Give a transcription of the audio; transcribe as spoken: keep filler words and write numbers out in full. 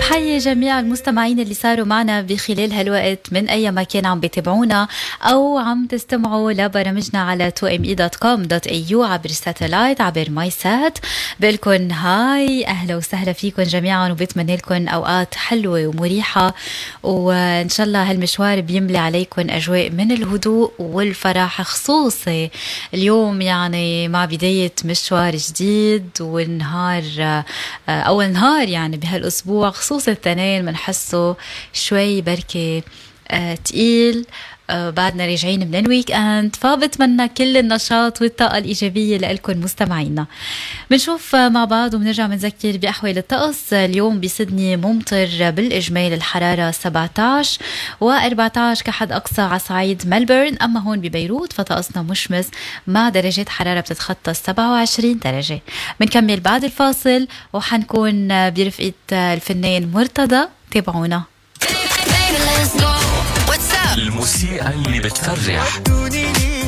بحيي جميع المستمعين اللي صاروا معنا بخلال هالوقت من أي مكان عم بيتابعونا أو عم تستمعوا لبرامجنا على تو ام اي دوت كوم دوت اي يو عبر الساتلايت عبر ماي سات. بقلكن هاي، أهلا وسهلا فيكن جميعا، وبتمنى لكم أوقات حلوة ومريحة، وإن شاء الله هالمشوار بيملي عليكم أجواء من الهدوء والفرح، خصوصي اليوم يعني مع بداية مشوار جديد والنهار أول نهار يعني بهالأسبوع، خصوص التنين منحسه شوي بركة آه تقيل. آه بعدنا راجعين من الويك اند، فبتمنى كل النشاط والطاقة الإيجابية لكم مستمعينا. بنشوف مع بعض وبنرجع بنذكر بأحوال الطقس. اليوم بسيدني ممطر بالإجمال، الحرارة سبعة عشر وأربعة عشر كحد أقصى على صعيد ملبورن. أما هون ببيروت فطقسنا مشمس مع درجات حرارة بتتخطى سبعة وعشرين درجة. بنكمل بعد الفاصل وحنكون برفقة الفنان مرتضى، تابعونا. الموسيقى اللي بتفرح